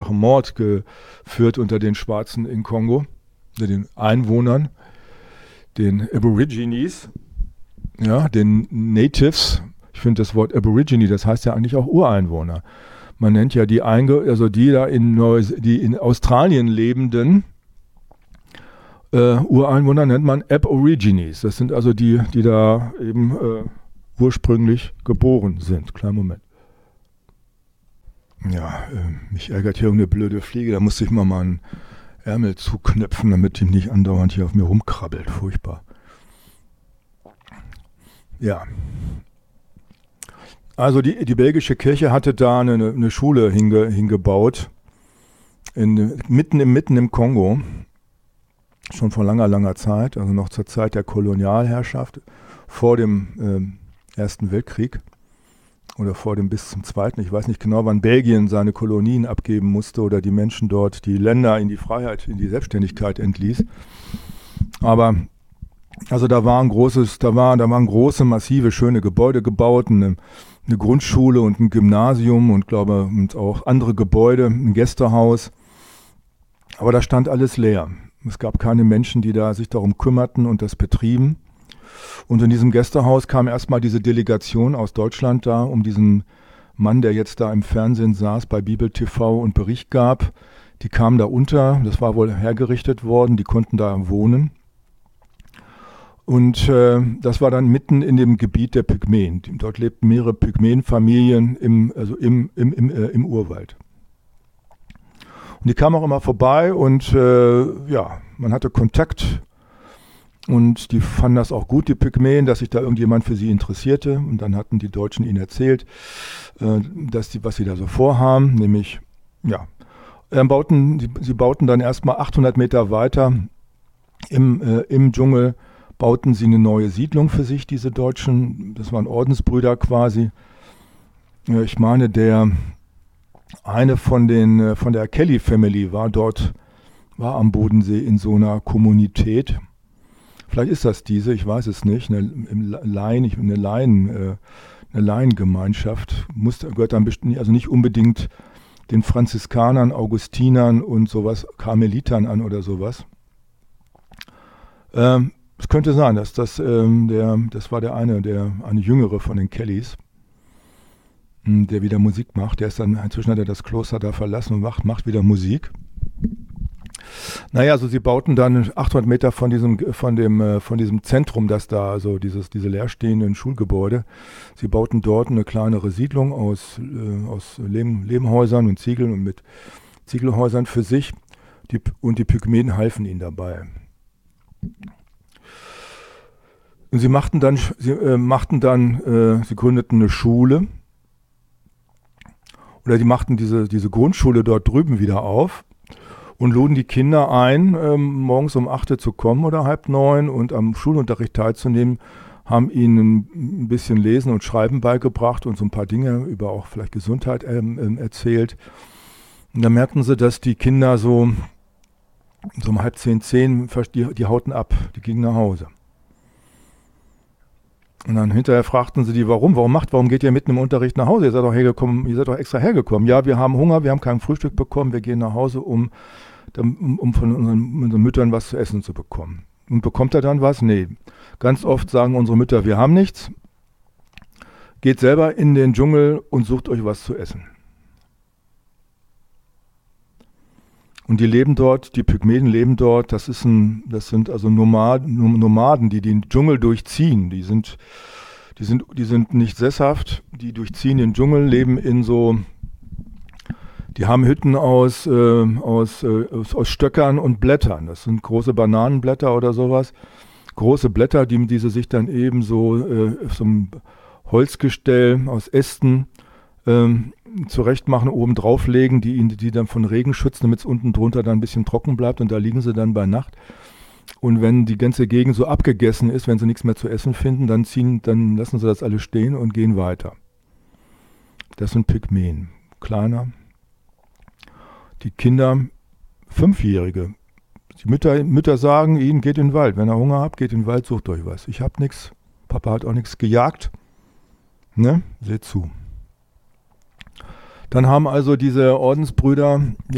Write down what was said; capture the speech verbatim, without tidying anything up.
mehrfachen Mord geführt unter den Schwarzen in Kongo, unter den Einwohnern, den Aborigines, ja, den Natives. Ich finde das Wort Aborigine, das heißt ja eigentlich auch Ureinwohner. Man nennt ja die, Einge- also die da in, Neues- die in Australien lebenden äh, Ureinwohner nennt man Aborigines. Das sind also die, die da eben äh, ursprünglich geboren sind. Kleinen Moment. Ja, äh, mich ärgert hier irgendeine blöde Fliege. Da musste ich mal meinen Ärmel zuknöpfen, damit die nicht andauernd hier auf mir rumkrabbelt. Furchtbar. Ja. Also die, die belgische Kirche hatte da eine, eine Schule hinge, hingebaut, in, mitten, im, mitten im Kongo, schon vor langer, langer Zeit, also noch zur Zeit der Kolonialherrschaft, vor dem äh, Ersten Weltkrieg oder vor dem bis zum Zweiten. Ich weiß nicht genau, wann Belgien seine Kolonien abgeben musste oder die Menschen dort, die Länder in die Freiheit, in die Selbstständigkeit entließ. Aber also da war ein großes, da war, da waren große, massive, schöne Gebäude gebaut, eine, eine Grundschule und ein Gymnasium und glaube und auch andere Gebäude, ein Gästehaus. Aber da stand alles leer. Es gab keine Menschen, die da sich darum kümmerten und das betrieben. Und in diesem Gästehaus kam erstmal diese Delegation aus Deutschland da, um diesen Mann, der jetzt da im Fernsehen saß, bei Bibel T V und Bericht gab. Die kamen da unter, das war wohl hergerichtet worden, die konnten da wohnen. Und äh, das war dann mitten in dem Gebiet der Pygmäen. Dort lebten mehrere Pygmäenfamilien im, also im, im, im, äh, im Urwald. Und die kamen auch immer vorbei und äh, ja, man hatte Kontakt und die fanden das auch gut, die Pygmäen, dass sich da irgendjemand für sie interessierte. Und dann hatten die Deutschen ihnen erzählt, äh, dass die, was sie da so vorhaben, nämlich, ja, äh, bauten, die, sie bauten dann erstmal achthundert Meter weiter im, äh, im Dschungel, bauten sie eine neue Siedlung für sich, diese Deutschen. Das waren Ordensbrüder quasi. Ja, ich meine, der eine von den von der Kelly Family war dort, war am Bodensee in so einer Kommunität. Vielleicht ist das diese, ich weiß es nicht. Eine, im Laien, eine Laien, äh, eine Laiengemeinschaft muss, gehört dann bestimmt, also nicht unbedingt den Franziskanern, Augustinern und sowas, Karmelitern an oder sowas. Ähm, Es könnte sein, dass das ähm, der, das war der eine, der eine Jüngere von den Kellys, mh, der wieder Musik macht. Der ist dann, inzwischen hat er das Kloster da verlassen und macht, macht wieder Musik. Naja, also sie bauten dann achthundert Meter von diesem, von dem, äh, von diesem Zentrum, das da, also dieses, diese leerstehenden Schulgebäude, sie bauten dort eine kleinere Siedlung aus, äh, aus Lehm, Lehmhäusern und Ziegeln und mit Ziegelhäusern für sich. Die, und die Pygmäen halfen ihnen dabei. Und sie machten dann, sie äh, machten dann, äh, sie gründeten eine Schule. Oder die machten diese, diese Grundschule dort drüben wieder auf und luden die Kinder ein, ähm, morgens um acht Uhr zu kommen oder halb neun und am Schulunterricht teilzunehmen, haben ihnen ein bisschen Lesen und Schreiben beigebracht und so ein paar Dinge über auch vielleicht Gesundheit ähm, ähm, erzählt. Und dann merkten sie, dass die Kinder so, so um halb zehn, zehn, die, die hauten ab, die gingen nach Hause. Und dann hinterher fragten sie die, warum, warum macht, warum geht ihr mitten im Unterricht nach Hause? Ihr seid doch hergekommen, ihr seid doch extra hergekommen. Ja, wir haben Hunger, wir haben kein Frühstück bekommen, wir gehen nach Hause, um, um, um von unseren, unseren Müttern was zu essen zu bekommen. Und bekommt er dann was? Nee. Ganz oft sagen unsere Mütter, wir haben nichts. Geht selber in den Dschungel und sucht euch was zu essen. Und die leben dort, die Pygmäen leben dort, das ist ein, das sind also Nomaden, Nomaden, die den Dschungel durchziehen. Die sind, die sind, die sind nicht sesshaft, die durchziehen den Dschungel, leben in so, die haben Hütten aus, äh, aus, äh, aus, aus Stöckern und Blättern. Das sind große Bananenblätter oder sowas. Große Blätter, die, die sie sich dann eben so äh, auf so einem Holzgestell aus Ästen ähm, zurecht machen, oben drauflegen, die, die dann von Regen schützen, damit es unten drunter dann ein bisschen trocken bleibt und da liegen sie dann bei Nacht. Und wenn die ganze Gegend so abgegessen ist, wenn sie nichts mehr zu essen finden, dann, ziehen, dann lassen sie das alles stehen und gehen weiter. Das sind Pygmäen, kleiner. Die Kinder, Fünfjährige, die Mütter, Mütter sagen ihnen, geht in den Wald. Wenn ihr Hunger habt, geht in den Wald, sucht euch was. Ich hab nichts, Papa hat auch nichts gejagt. Ne? Seht zu. Dann haben also diese Ordensbrüder